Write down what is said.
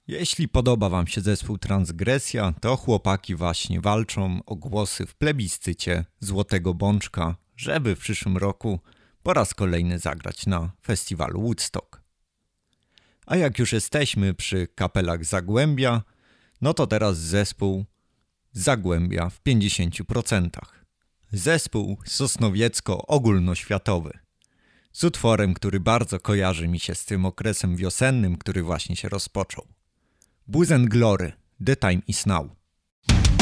Jeśli podoba wam się zespół Transgresja, to chłopaki właśnie walczą o głosy w plebiscycie Złotego Bączka, żeby w przyszłym roku po raz kolejny zagrać na festiwalu Woodstock. A jak już jesteśmy przy kapelach Zagłębia, no to teraz zespół Zagłębia w 50%. Zespół sosnowiecko-ogólnoświatowy. Z utworem, który bardzo kojarzy mi się z tym okresem wiosennym, który właśnie się rozpoczął. Booze and Glory, The Time Is Now.